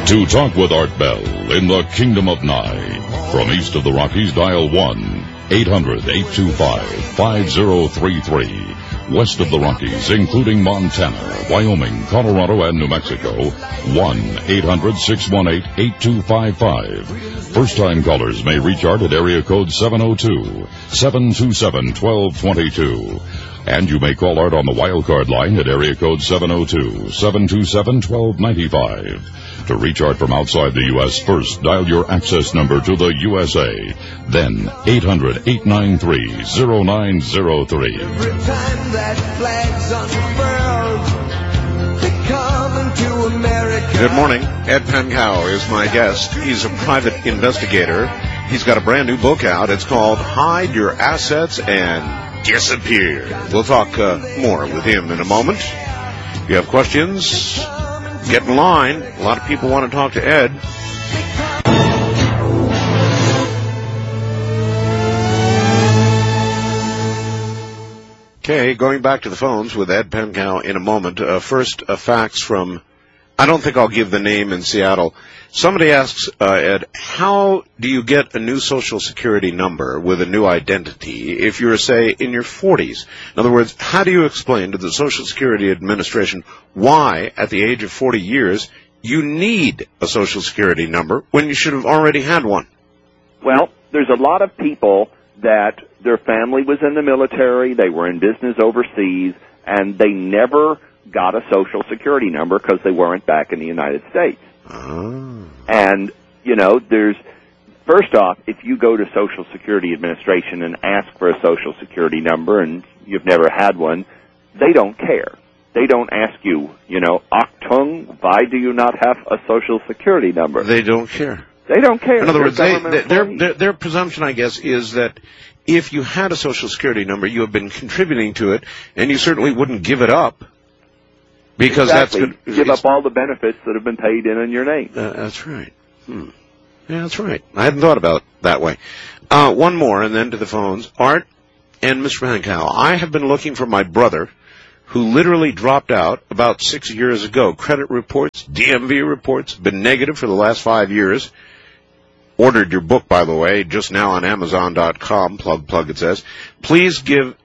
To talk with Art Bell in the Kingdom of Nye. From east of the Rockies, dial 1-800-825-5033. West of the Rockies, including Montana, Wyoming, Colorado, and New Mexico, 1-800-618-8255. First-time callers may reach Art at area code 702-727-1222. And you may call Art on the wildcard line at area code 702-727-1295. To reach Art from outside the U.S., first dial your access number to the USA. Then 800-893-0903. Every time that flag's unfurled, they come into America. Good morning. Ed Penkow is my guest. He's a private investigator. He's got a brand new book out. It's called Hide Your Assets and Disappear. We'll talk more with him in a moment. If you have questions, get in line. A lot of people want to talk to Ed. Okay, going back to the phones with Ed Penkow in a moment. First, a fax from, I don't think I'll give the name in Seattle. Somebody asks, Ed, how do you get a new Social Security number with a new identity if you're, say, in your 40s? In other words, how do you explain to the Social Security Administration why, at the age of 40 years, you need a Social Security number when you should have already had one? Well, there's a lot of people that their family was in the military, they were in business overseas, and they never got a Social Security number because they weren't back in the United States. Oh. And, you know, first off, if you go to Social Security Administration and ask for a Social Security number and you've never had one, they don't care. They don't ask you, Achtung, why do you not have a Social Security number? They don't care. They don't care. In other words, their presumption, I guess, is that if you had a Social Security number, you have been contributing to it, and you certainly wouldn't give it up. Because exactly. That's good. Give up all the benefits that have been paid in your name. That's right. Yeah, that's right. I hadn't thought about it that way. One more, and then to the phones. Art and Mr. Penkow, I have been looking for my brother, who literally dropped out about 6 years ago. Credit reports, DMV reports, been negative for the last 5 years. Ordered your book, by the way, just now on Amazon.com. Plug, it says. Please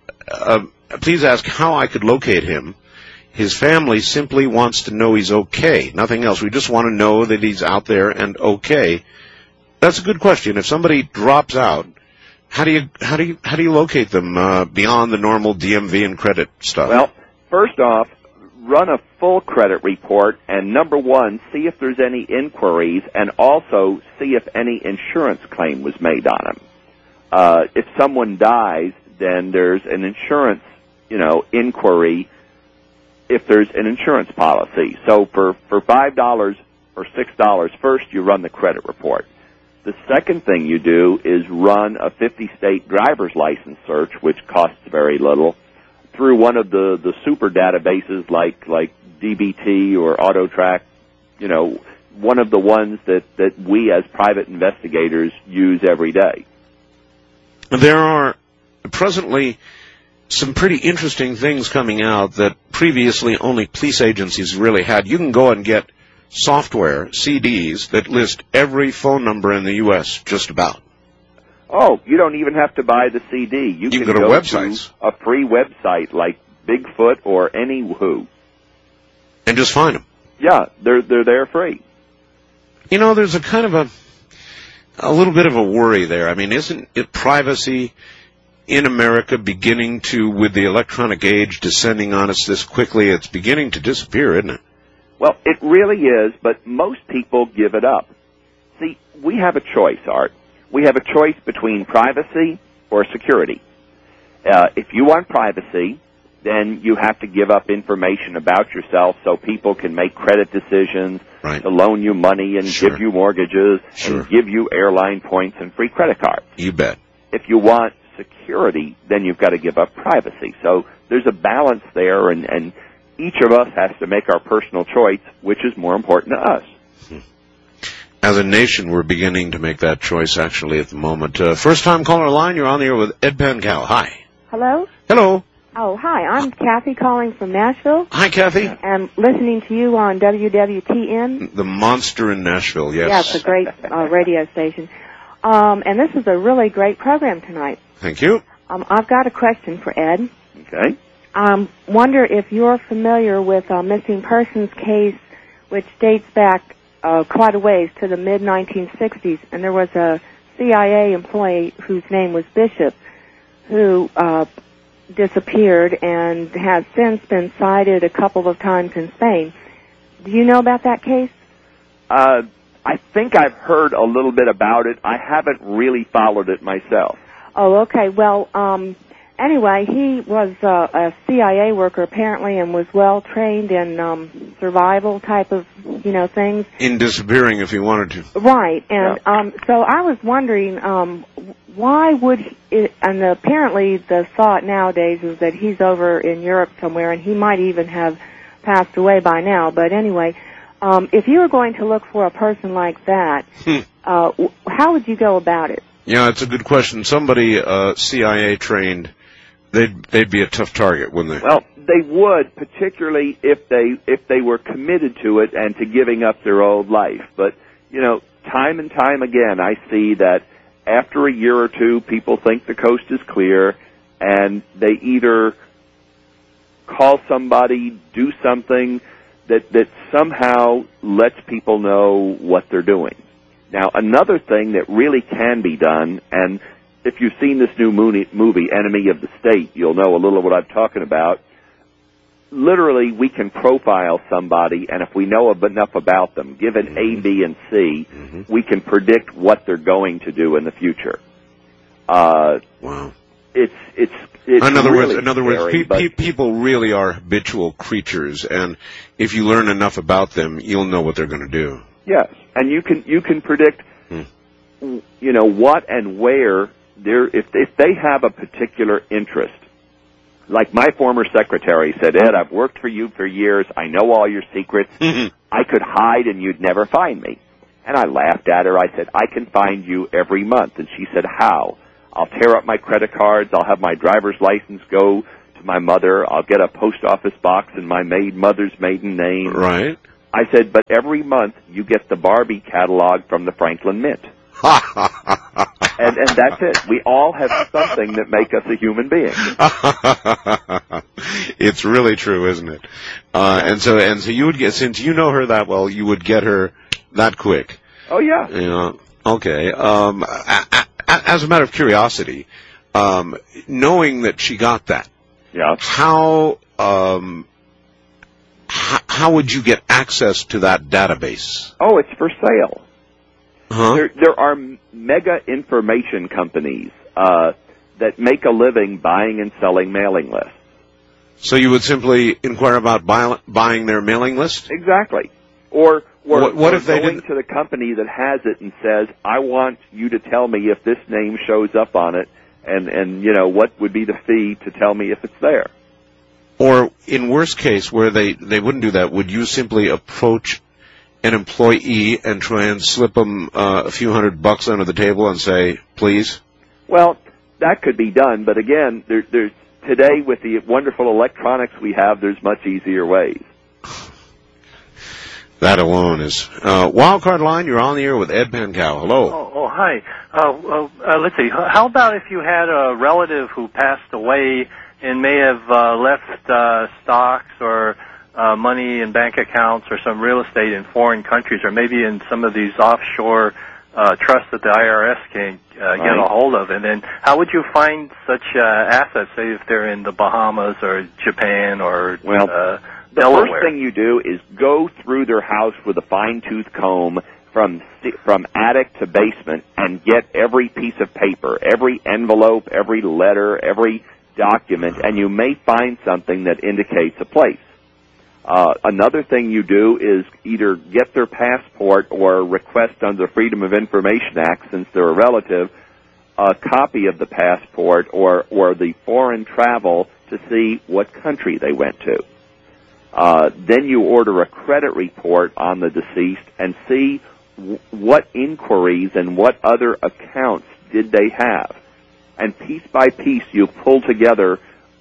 ask how I could locate him. His family simply wants to know he's okay. Nothing else. We just want to know that he's out there and okay. That's a good question. If somebody drops out, how do you locate them beyond the normal DMV and credit stuff? Well, first off, run a full credit report, and number one, see if there's any inquiries, and also see if any insurance claim was made on him. If someone dies, then there's an insurance, inquiry if there's an insurance policy. So for $5 or $6, first you run the credit report. The second thing you do is run a 50-state driver's license search, which costs very little, through one of the super databases like DBT or AutoTrack, one of the ones that we as private investigators use every day. There are presently some pretty interesting things coming out that previously only police agencies really had. You can go and get software, CDs, that list every phone number in the U.S., just about. Oh, you don't even have to buy the CD. You can go to websites. To a free website like Bigfoot or Anywho. And just find them. Yeah, they're there free. There's a kind of a little bit of a worry there. I mean, isn't it privacy in America beginning to, with the electronic age descending on us this quickly, it's beginning to disappear, isn't it? Well, it really is, but most people give it up. See, we have a choice, Art. We have a choice between privacy or security. If you want privacy, then you have to give up information about yourself so people can make credit decisions, right, to loan you money and sure, give you mortgages, sure, and give you airline points and free credit cards. You bet. If you want security, then you've got to give up privacy. So there's a balance there, and each of us has to make our personal choice, which is more important to us. As a nation, we're beginning to make that choice, actually, at the moment. First-time caller line, you're on the air with Ed Penkow. Hi. Hello? Hello. Oh, hi. I'm Kathy calling from Nashville. Hi, Kathy. And listening to you on WWTN. The monster in Nashville, yes. Yeah, it's a great radio station. And this is a really great program tonight. Thank you. I've got a question for Ed. Okay. Wonder if you're familiar with a missing persons case which dates back quite a ways to the mid-1960s. And there was a CIA employee whose name was Bishop who disappeared and has since been cited a couple of times in Spain. Do you know about that case? I think I've heard a little bit about it. I haven't really followed it myself. Oh, okay. Well, anyway, he was a CIA worker apparently and was well trained in survival type of, things. In disappearing if he wanted to. Right. And so I was wondering, why would and apparently the thought nowadays is that he's over in Europe somewhere and he might even have passed away by now. But anyway, if you were going to look for a person like that, how would you go about it? Yeah, it's a good question. Somebody CIA trained, they'd be a tough target, wouldn't they? Well, they would, particularly if they were committed to it and to giving up their old life. But, time and time again I see that after a year or two, people think the coast is clear, and they either call somebody, do something that somehow lets people know what they're doing. Now, another thing that really can be done, and if you've seen this new movie, Enemy of the State, you'll know a little of what I'm talking about. Literally, we can profile somebody, and if we know enough about them, given A, B, and C, we can predict what they're going to do in the future. Wow. It's in other really words, people really are habitual creatures, and if you learn enough about them, you'll know what they're going to do. Yes, and you can predict, what and where if they have a particular interest. Like my former secretary said, Ed, I've worked for you for years. I know all your secrets. I could hide and you'd never find me. And I laughed at her. I said, I can find you every month. And she said, how? I'll tear up my credit cards. I'll have my driver's license go to my mother. I'll get a post office box in my mother's maiden name. Right. I said, but every month you get the Barbie catalog from the Franklin Mint. And that's it. We all have something that make us a human being. It's really true, isn't it? And so you would get, since you know her that well, you would get her that quick. Oh yeah. Okay. As a matter of curiosity, knowing that she got that, how would you get access to that database? Oh, it's for sale. Huh? There are mega information companies that make a living buying and selling mailing lists. So you would simply inquire about buying their mailing list? Exactly. Or what if they going to the company that has it and says, I want you to tell me if this name shows up on it, and what would be the fee to tell me if it's there. Or in worst case, where they wouldn't do that, would you simply approach an employee and try and slip them a few $100 under the table and say, please? Well, that could be done, but again, there's today with the wonderful electronics we have, there's much easier ways. That alone is Wildcard Line. You're on the air with Ed Pankow. Hello. Oh, hi. Let's see. How about if you had a relative who passed away and may have left stocks or money in bank accounts or some real estate in foreign countries, or maybe in some of these offshore trusts that the IRS can get a hold of? And then how would you find such assets, say if they're in the Bahamas or Japan or Delaware? The first thing you do is go through their house with a fine-tooth comb from attic to basement and get every piece of paper, every envelope, every letter, every document, and you may find something that indicates a place. Another thing you do is either get their passport or request under the Freedom of Information Act, since they're a relative, a copy of the passport or the foreign travel to see what country they went to. Then you order a credit report on the deceased and see what inquiries and what other accounts did they have. And piece by piece, you pull together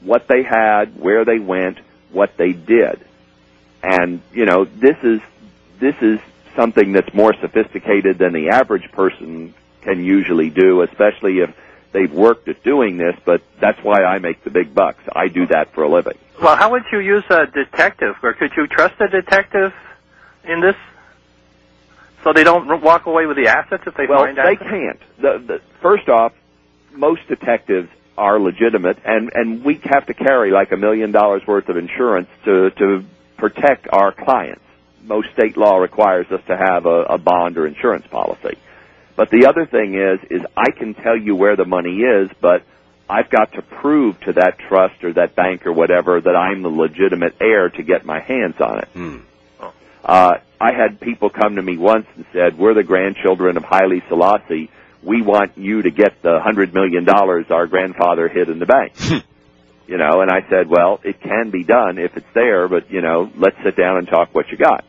what they had, where they went, what they did. And, this is something that's more sophisticated than the average person can usually do, especially if they've worked at doing this, but that's why I make the big bucks. I do that for a living. Well, how would you use a detective, or could you trust a detective in this so they don't walk away with the assets if they find assets? Well, they can't. First off, most detectives are legitimate, and we have to carry like $1 million worth of insurance to protect our clients. Most state law requires us to have a bond or insurance policy. But the other thing is I can tell you where the money is, but I've got to prove to that trust or that bank or whatever that I'm the legitimate heir to get my hands on it. I had people come to me once and said, we're the grandchildren of Haile Selassie. We want you to get the $100 million our grandfather hid in the bank. And I said, well, it can be done if it's there, but, let's sit down and talk what you got.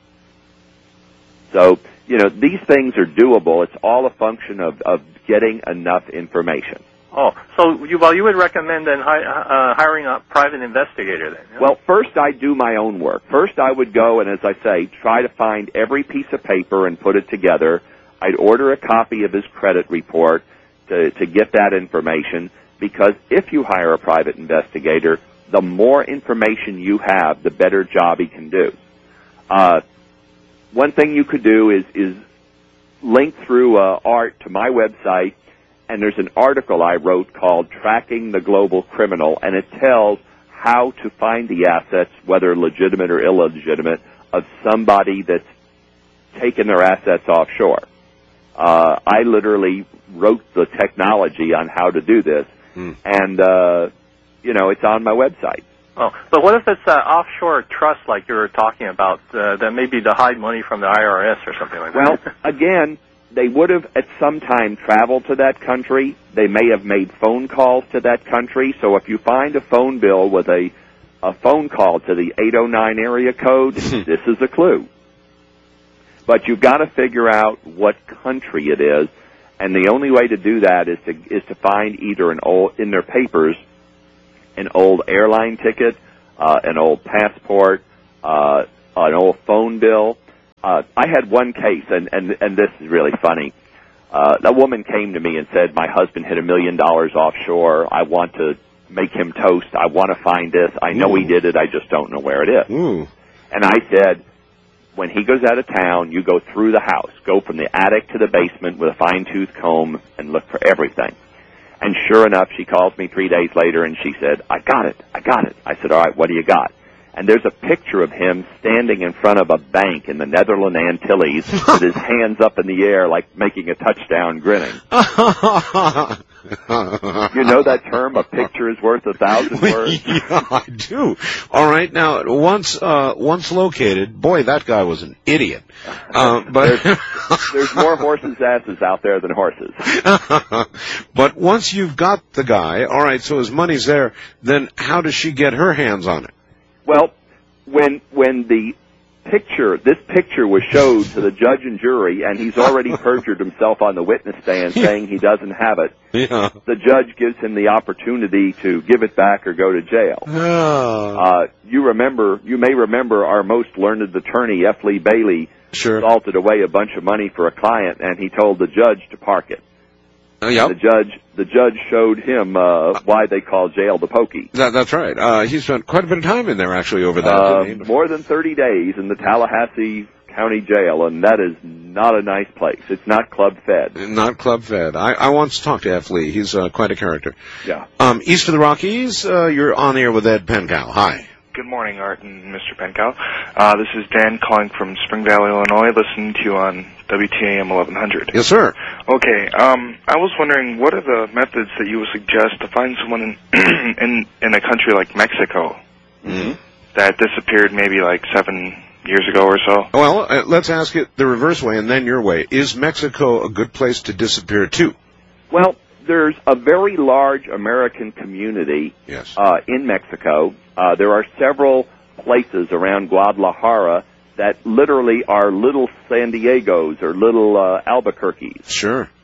So, these things are doable. It's all a function of getting enough information. Oh, so you would recommend then hiring a private investigator then? Yeah? Well, first I do my own work. First I would go and, as I say, try to find every piece of paper and put it together. I'd order a copy of his credit report to get that information, because if you hire a private investigator, the more information you have, the better job he can do. One thing you could do is link through Art to my website, and there's an article I wrote called Tracking the Global Criminal, and it tells how to find the assets, whether legitimate or illegitimate, of somebody that's taken their assets offshore. I literally wrote the technology on how to do this, and, it's on my website. Oh, but what if it's an offshore trust like you were talking about, that maybe to hide money from the IRS or something like that? Well, again, they would have at some time traveled to that country. They may have made phone calls to that country. So if you find a phone bill with a phone call to the 809 area code, this is a clue. But you've got to figure out what country it is, and the only way to do that is to find either in their papers an old airline ticket, an old passport, an old phone bill. I had one case, and this is really funny. A woman came to me and said, my husband hid $1 million offshore. I want to make him toast. I want to find this. I know he did it. I just don't know where it is. And I said, when he goes out of town, you go through the house. Go from the attic to the basement with a fine-tooth comb and look for everything. And sure enough, she calls me 3 days later, and she said, I got it. I said, all right, what do you got? And there's a picture of him standing in front of a bank in the Netherlands Antilles with his hands up in the air like making a touchdown grinning. You know that term, a picture is worth 1,000 words? Yeah, I do. All right, now, once located, boy, that guy was an idiot. But there's more horses' asses out there than horses. But once you've got the guy, all right, so his money's there, then how does she get her hands on it? Well, when this picture was showed to the judge and jury, and he's already perjured himself on the witness stand saying he doesn't have it, the judge gives him the opportunity to give it back or go to jail. You may remember our most learned attorney, F. Lee Bailey, salted away a bunch of money for a client, and he told the judge to park it. The judge showed him why they call jail the pokey. That's right. He spent quite a bit of time in there, actually, over that. More than 30 days in the Tallahassee County Jail, and that is not a nice place. It's not club-fed. Not club-fed. I once talked to F. Lee. He's quite a character. Yeah. East of the Rockies, you're on air with Ed Pencow. Hi. Good morning, Art and Mr. Pencow. This is Dan calling from Spring Valley, Illinois, listening to you on WTAM 1100. Yes, sir. Okay, I was wondering, what are the methods that you would suggest to find someone in a country like Mexico that disappeared maybe like 7 years ago or so? Well, let's ask it the reverse way and then your way. Is Mexico a good place to disappear to? Well, there's a very large American community in Mexico. There are several places around Guadalajara that literally are little San Diegos or little Albuquerques. Sure.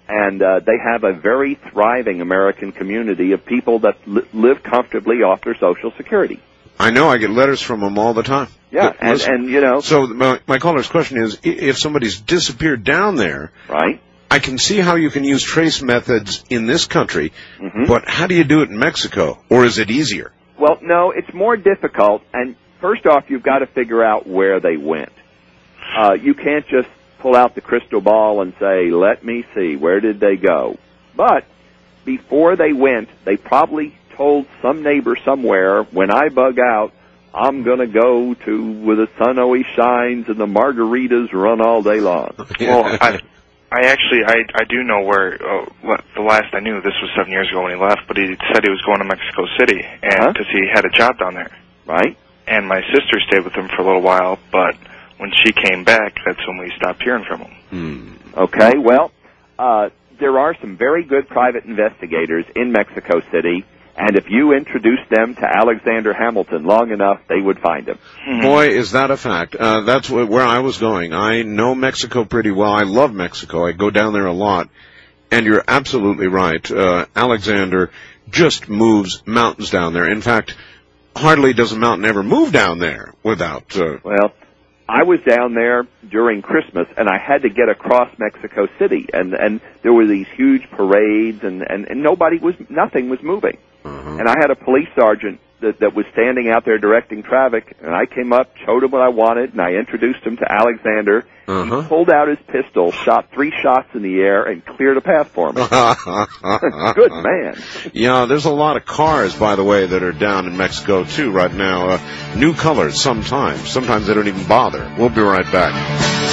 And they have a very thriving American community of people that live comfortably off their Social Security. I know. I get letters from them all the time. Yeah, and you know. So my caller's question is, if somebody's disappeared down there, right? I can see how you can use trace methods in this country, but how do you do it in Mexico? Or is it easier? Well, no, it's more difficult. And first off, you've got to figure out where they went. You can't just pull out the crystal ball and say, let me see, where did they go? But before they went, they probably told some neighbor somewhere, when I bug out, I'm going to go to where the sun always shines and the margaritas run all day long. Well, I do know where, the last I knew, this was 7 years ago when he left, but he said he was going to Mexico City, and because he had a job down there. Right. And my sister stayed with him for a little while, but when she came back, that's when we stopped hearing from him. Okay, well, there are some very good private investigators in Mexico City, and if you introduced them to Alexander Hamilton long enough, they would find him. Boy, is that a fact. That's where I was going. I know Mexico pretty well. I love Mexico. I go down there a lot. And you're absolutely right. Alexander just moves mountains down there. In fact, hardly does a mountain ever move down there without... Well, I was down there during Christmas, and I had to get across Mexico City, and there were these huge parades, and nothing was moving. And I had a police sergeant that was standing out there directing traffic, and I came up, showed him what I wanted, and I introduced him to Alexander. He pulled out his pistol, shot 3 shots in the air, and cleared a path for me. Good man. Yeah, there's a lot of cars, by the way, that are down in Mexico, too, right now. New colors sometimes. Sometimes they don't even bother. We'll be right back.